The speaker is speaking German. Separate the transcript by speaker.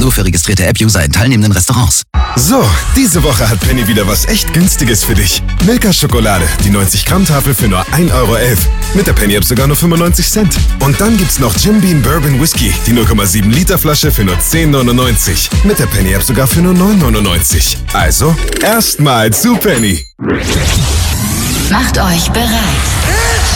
Speaker 1: Nur für registrierte App-User in teilnehmenden Restaurants.
Speaker 2: So, diese Woche hat Penny wieder was echt Günstiges für dich. Milka-Schokolade, die 90-Gramm-Tafel für nur 1,11 Euro. Mit der Penny-App sogar nur 95 Cent. Und dann gibt's noch Jim Beam Bourbon Whisky, die 0,7 Liter Flasche für nur 10,99. Mit der Penny-App sogar für nur 9,99. Also, erstmal zu Penny.
Speaker 3: Macht euch bereit.